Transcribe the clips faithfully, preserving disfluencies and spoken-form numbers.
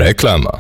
Reklama.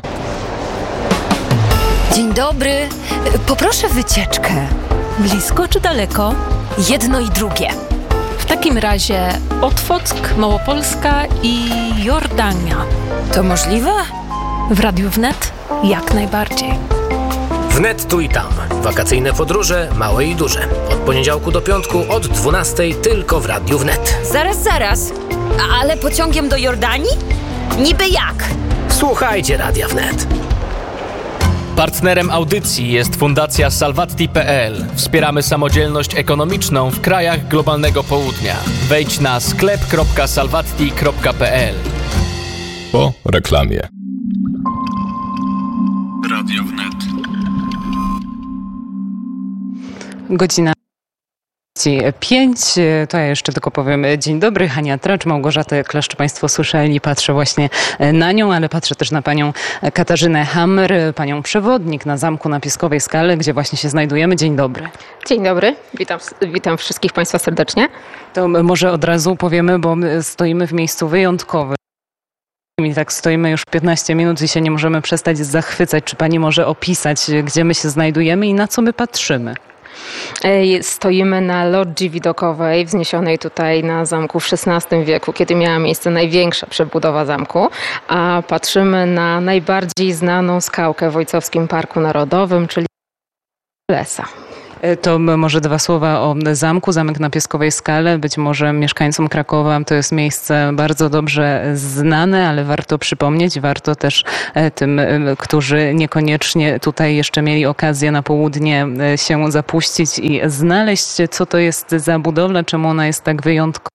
Dzień dobry. Poproszę wycieczkę. Blisko czy daleko? Jedno i drugie. W takim razie Otwock, Małopolska i Jordania. To możliwe? W Radiu Wnet jak najbardziej. Wnet tu i tam. Wakacyjne podróże, małe i duże. Od poniedziałku do piątku od dwunastej tylko w Radiu Wnet. Zaraz, zaraz. A- ale pociągiem do Jordanii? Niby jak? Słuchajcie Radia Wnet. Partnerem audycji jest Fundacja Salvatti kropka pe el. Wspieramy samodzielność ekonomiczną w krajach globalnego południa. Wejdź na sklep kropka salvatti kropka pe el. Po reklamie. Radio Wnet. Godzina pięć. To ja jeszcze tylko powiem dzień dobry. Hania Tracz, Małgorzatę Kleszcz Państwo słyszeli. Patrzę właśnie na nią, ale patrzę też na panią Katarzynę Hammer, panią przewodnik na zamku na Piskowej Skale, gdzie właśnie się znajdujemy. Dzień dobry. Dzień dobry. Witam, witam wszystkich Państwa serdecznie. To może od razu powiemy, bo my stoimy w miejscu wyjątkowym. I tak stoimy już piętnaście minut i się nie możemy przestać zachwycać. Czy pani może opisać, gdzie my się znajdujemy i na co my patrzymy? Stoimy na logii widokowej wzniesionej tutaj na zamku w szesnastym wieku, kiedy miała miejsce największa przebudowa zamku, a patrzymy na najbardziej znaną skałkę w Ojcowskim Parku Narodowym, czyli Lesa. To może dwa słowa o zamku. Zamek na Piskowej Skale. Być może mieszkańcom Krakowa to jest miejsce bardzo dobrze znane, ale warto przypomnieć, warto też tym, którzy niekoniecznie tutaj jeszcze mieli okazję na południe się zapuścić i znaleźć, co to jest za budowla, czemu ona jest tak wyjątkowa.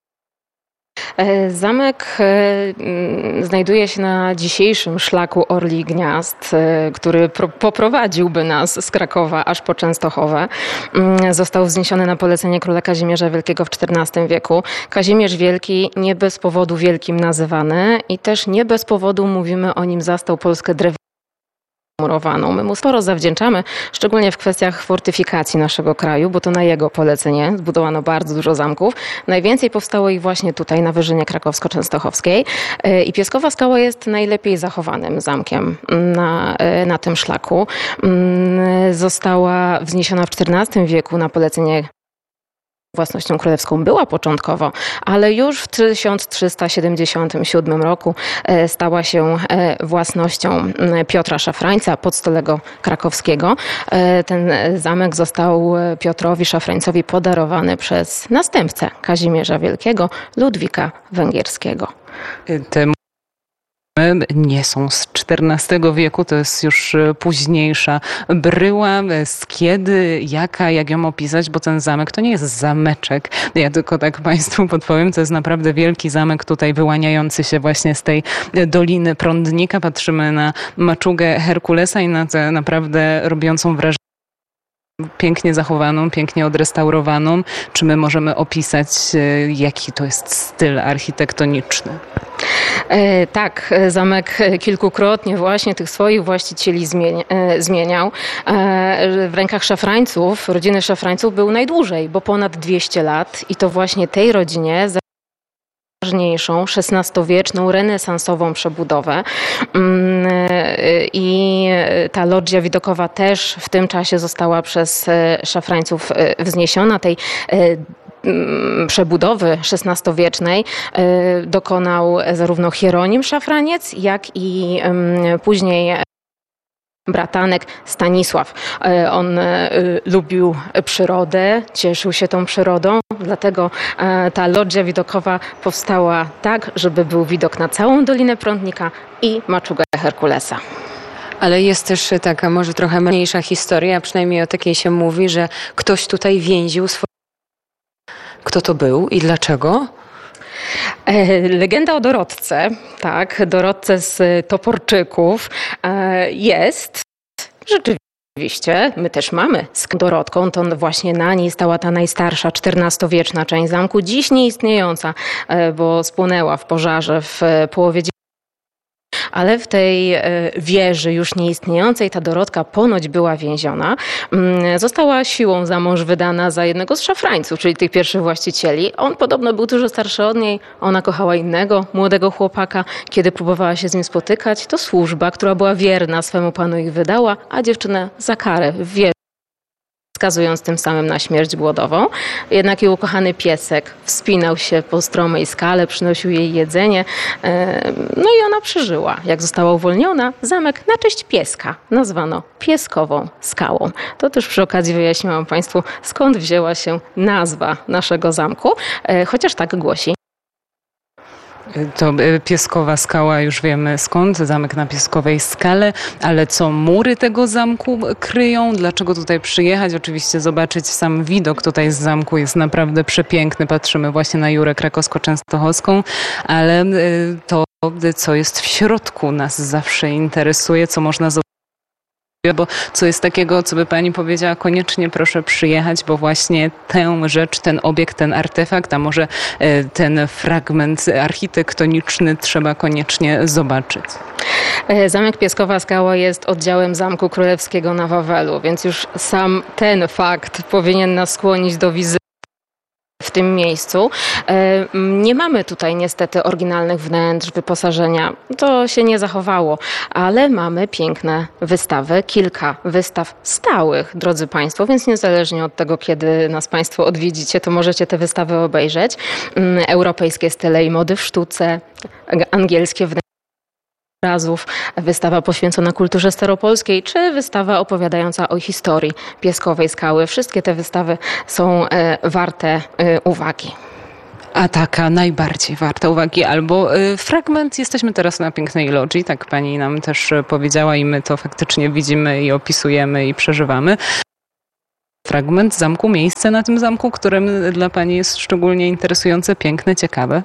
Zamek znajduje się na dzisiejszym szlaku Orli Gniazd, który poprowadziłby nas z Krakowa aż po Częstochowę. Został wzniesiony na polecenie króla Kazimierza Wielkiego w czternastym wieku. Kazimierz Wielki nie bez powodu wielkim nazywany i też nie bez powodu mówimy o nim zastał Polskę drewnianą. Murowaną. My mu sporo zawdzięczamy, szczególnie w kwestiach fortyfikacji naszego kraju, bo to na jego polecenie zbudowano bardzo dużo zamków. Najwięcej powstało ich właśnie tutaj na Wyżynie Krakowsko-Częstochowskiej i Pieskowa Skała jest najlepiej zachowanym zamkiem na, na tym szlaku. Została wzniesiona w czternastym wieku na polecenie własnością królewską była początkowo, ale już w tysiąc trzysta siedemdziesiątym siódmym roku stała się własnością Piotra Szafrańca, podstolego krakowskiego. Ten zamek został Piotrowi Szafrańcowi podarowany przez następcę Kazimierza Wielkiego, Ludwika Węgierskiego. Te nie są z czternastego wieku, to jest już późniejsza bryła. Z kiedy, jaka, jak ją opisać, bo ten zamek to nie jest zameczek. Ja tylko tak Państwu podpowiem, to jest naprawdę wielki zamek tutaj wyłaniający się właśnie z tej Doliny Prądnika. Patrzymy na maczugę Herkulesa i na tę naprawdę robiącą wrażenie pięknie zachowaną, pięknie odrestaurowaną. Czy my możemy opisać, jaki to jest styl architektoniczny? E, tak, zamek kilkukrotnie właśnie tych swoich właścicieli zmienia, e, zmieniał. E, w rękach Szafrańców, rodziny Szafrańców był najdłużej, bo ponad dwieście lat i to właśnie tej rodzinie ważniejszą, szesnastowieczną, renesansową przebudowę. I ta loggia widokowa też w tym czasie została przez Szafrańców wzniesiona. Tej przebudowy szesnastowiecznej dokonał zarówno Hieronim Szafraniec, jak i później bratanek Stanisław. On lubił przyrodę, cieszył się tą przyrodą, dlatego ta loggia widokowa powstała tak, żeby był widok na całą Dolinę Prądnika i maczugę Herkulesa. Ale jest też taka może trochę mniejsza historia, przynajmniej o takiej się mówi, że ktoś tutaj więził swoje... Kto to był i dlaczego? Legenda o Dorotce, tak, Dorotce z Toporczyków jest rzeczywiście, my też mamy z Dorotką, to właśnie na niej stała ta najstarsza czternastowieczna część zamku, dziś nieistniejąca, bo spłonęła w pożarze w połowie ale w tej wieży już nieistniejącej ta Dorotka ponoć była więziona. Została siłą za mąż wydana za jednego z szafrańców, czyli tych pierwszych właścicieli. On podobno był dużo starszy od niej, ona kochała innego, młodego chłopaka. Kiedy próbowała się z nim spotykać, to służba, która była wierna swemu panu, ich wydała, a dziewczynę za karę w wieży, skazując tym samym na śmierć głodową. Jednak jej ukochany piesek wspinał się po stromej skale, przynosił jej jedzenie, no i ona przeżyła. Jak została uwolniona, zamek na cześć pieska nazwano Pieskową Skałą. To też przy okazji wyjaśniłam Państwu, skąd wzięła się nazwa naszego zamku, chociaż tak głosi. To Pieskowa Skała, już wiemy skąd, zamek na Pieskowej Skale, ale co mury tego zamku kryją? Dlaczego tutaj przyjechać? Oczywiście zobaczyć sam widok tutaj z zamku jest naprawdę przepiękny. Patrzymy właśnie na Jurę Krakowsko-Częstochowską, ale to, co jest w środku, nas zawsze interesuje, co można zobaczyć. Bo co jest takiego, co by pani powiedziała, koniecznie proszę przyjechać, bo właśnie tę rzecz, ten obiekt, ten artefakt, a może ten fragment architektoniczny trzeba koniecznie zobaczyć. Zamek Pieskowa Skała jest oddziałem Zamku Królewskiego na Wawelu, więc już sam ten fakt powinien nas skłonić do wizyty w tym miejscu. Nie mamy tutaj niestety oryginalnych wnętrz, wyposażenia. To się nie zachowało, ale mamy piękne wystawy, kilka wystaw stałych, drodzy Państwo, więc niezależnie od tego, kiedy nas Państwo odwiedzicie, to możecie te wystawy obejrzeć. Europejskie style i mody w sztuce, angielskie wnętrze obrazów, wystawa poświęcona kulturze staropolskiej, czy wystawa opowiadająca o historii Pieskowej Skały. Wszystkie te wystawy są warte uwagi. A taka najbardziej warta uwagi, albo y, fragment, jesteśmy teraz na pięknej lodzi, tak pani nam też powiedziała i my to faktycznie widzimy i opisujemy i przeżywamy. Fragment zamku, miejsce na tym zamku, którym dla pani jest szczególnie interesujące, piękne, ciekawe.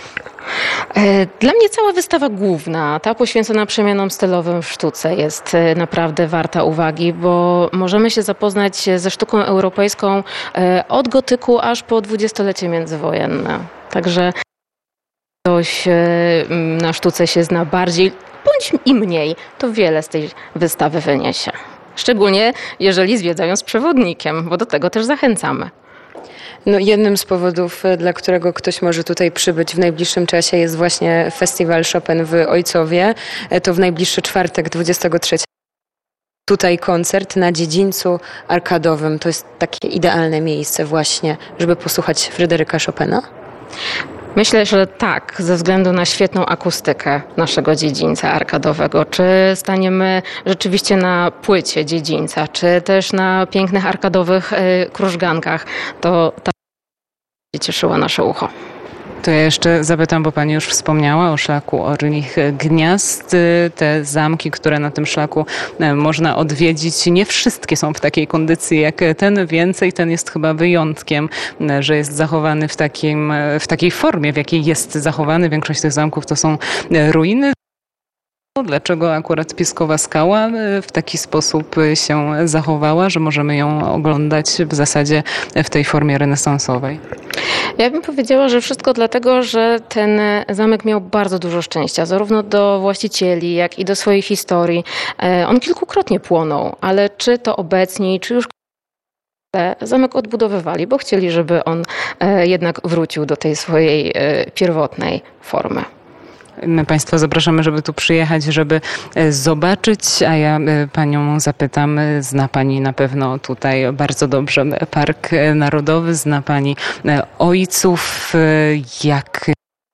Dla mnie cała wystawa główna, ta poświęcona przemianom stylowym w sztuce, jest naprawdę warta uwagi, bo możemy się zapoznać ze sztuką europejską od gotyku aż po dwudziestolecie międzywojenne. Także ktoś na sztuce się zna bardziej bądź i mniej, to wiele z tej wystawy wyniesie. Szczególnie jeżeli zwiedzają z przewodnikiem, bo do tego też zachęcamy. No, jednym z powodów, dla którego ktoś może tutaj przybyć w najbliższym czasie, jest właśnie festiwal Chopin w Ojcowie. To w najbliższy czwartek, dwudziestego trzeciego. Tutaj koncert na dziedzińcu arkadowym. To jest takie idealne miejsce właśnie, żeby posłuchać Fryderyka Chopina. Myślę, że tak, ze względu na świetną akustykę naszego dziedzińca arkadowego. Czy staniemy rzeczywiście na płycie dziedzińca, czy też na pięknych arkadowych krużgankach, to ta cieszyła nasze ucho. To ja jeszcze zapytam, bo pani już wspomniała o szlaku Orlich Gniazd. Te zamki, które na tym szlaku można odwiedzić, nie wszystkie są w takiej kondycji jak ten. Więcej, ten jest chyba wyjątkiem, że jest zachowany w, takim, w takiej formie, w jakiej jest zachowany. Większość tych zamków to są ruiny. Dlaczego akurat Pieskowa Skała w taki sposób się zachowała, że możemy ją oglądać w zasadzie w tej formie renesansowej? Ja bym powiedziała, że wszystko dlatego, że ten zamek miał bardzo dużo szczęścia, zarówno do właścicieli, jak i do swojej historii. On kilkukrotnie płonął, ale czy to obecni, czy już zamek odbudowywali, bo chcieli, żeby on jednak wrócił do tej swojej pierwotnej formy. My Państwa zapraszamy, żeby tu przyjechać, żeby zobaczyć, a ja panią zapytam, zna pani na pewno tutaj bardzo dobrze Park Narodowy, zna pani ojców, jak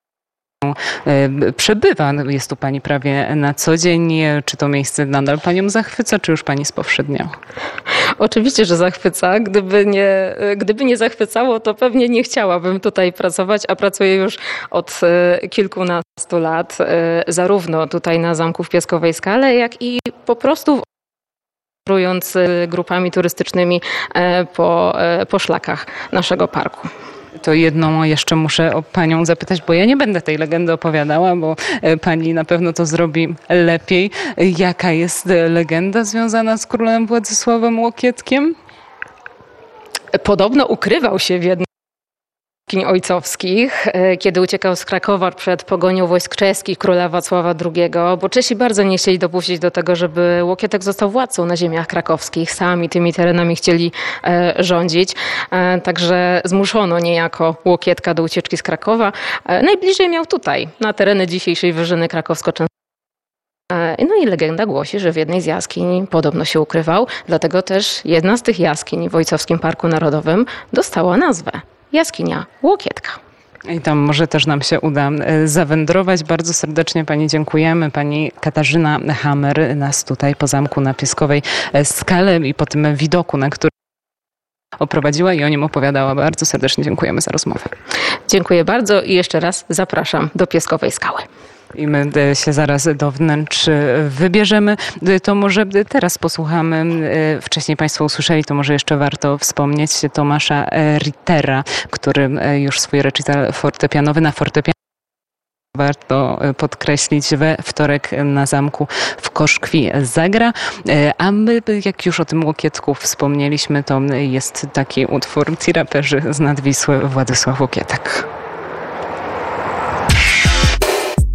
przebywa, jest tu pani prawie na co dzień, czy to miejsce nadal panią zachwyca, czy już pani spowszedniała? Oczywiście, że zachwyca. Gdyby nie, gdyby nie zachwycało, to pewnie nie chciałabym tutaj pracować, a pracuję już od kilkunastu lat, zarówno tutaj na zamku w Pieskowej Skale, jak i po prostu podróżując grupami turystycznymi po, po szlakach naszego parku. To jedną jeszcze muszę o panią zapytać, bo ja nie będę tej legendy opowiadała, bo pani na pewno to zrobi lepiej. Jaka jest legenda związana z królem Władysławem Łokietkiem? Podobno ukrywał się w jednym ojcowskich, kiedy uciekał z Krakowa przed pogonią wojsk czeskich króla Wacława drugiego, bo Czesi bardzo nie chcieli dopuścić do tego, żeby Łokietek został władcą na ziemiach krakowskich. Sami tymi terenami chcieli e, rządzić, e, także zmuszono niejako Łokietka do ucieczki z Krakowa. E, najbliżej miał tutaj, na tereny dzisiejszej Wyżyny Krakowsko-Częstochowy. No i legenda głosi, że w jednej z jaskiń podobno się ukrywał, dlatego też jedna z tych jaskiń w Ojcowskim Parku Narodowym dostała nazwę Jaskinia Łokietka. I tam może też nam się uda zawędrować. Bardzo serdecznie Pani dziękujemy. Pani Katarzyna Hammer nas tutaj po zamku na Pieskowej Skale i po tym widoku, na który oprowadziła i o nim opowiadała. Bardzo serdecznie dziękujemy za rozmowę. Dziękuję bardzo i jeszcze raz zapraszam do Pieskowej Skały. I my się zaraz do wnętrz wybierzemy. To może teraz posłuchamy, wcześniej Państwo usłyszeli, to może jeszcze warto wspomnieć Tomasza Rittera, który już swój recital fortepianowy na fortepianie, warto podkreślić, we wtorek na zamku w Koszkwi zagra. A my, jak już o tym Łokietku wspomnieliśmy, to jest taki utwór Ci raperzy z Nadwisły, Władysław Łokietek.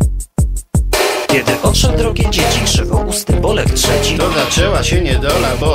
Kiedy odszedł drogie dzieci, krzywo usty Bolek trzeci. To zaczęła się niedola, bo